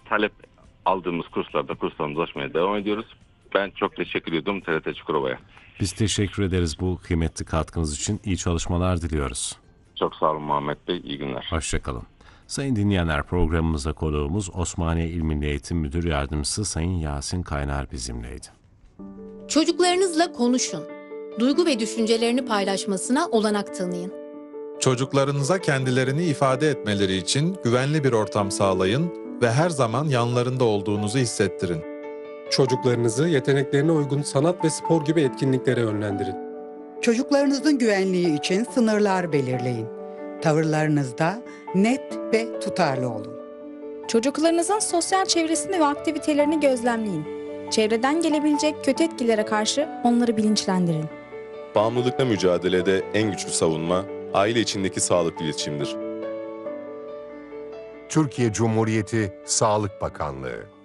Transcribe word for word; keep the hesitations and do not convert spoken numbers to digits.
talep aldığımız kurslarda kurslarımıza açmaya devam ediyoruz. Ben çok teşekkür ediyorum T R T Çukurova'ya. Biz teşekkür ederiz bu kıymetli katkınız için. İyi çalışmalar diliyoruz. Çok sağ olun Muhammed Bey. İyi günler. Hoşçakalın. Sayın dinleyenler, programımıza konuğumuz Osmaniye İl Milli Eğitim Müdür Yardımcısı Sayın Yasin Kaynar bizimleydi. Çocuklarınızla konuşun. Duygu ve düşüncelerini paylaşmasına olanak tanıyın. Çocuklarınıza kendilerini ifade etmeleri için güvenli bir ortam sağlayın ve her zaman yanlarında olduğunuzu hissettirin. Çocuklarınızı yeteneklerine uygun sanat ve spor gibi etkinliklere yönlendirin. Çocuklarınızın güvenliği için sınırlar belirleyin. Tavırlarınızda net ve tutarlı olun. Çocuklarınızın sosyal çevresini ve aktivitelerini gözlemleyin. Çevreden gelebilecek kötü etkilere karşı onları bilinçlendirin. Bağımlılıkla mücadelede en güçlü savunma, aile içindeki sağlıklı iletişimdir. Türkiye Cumhuriyeti Sağlık Bakanlığı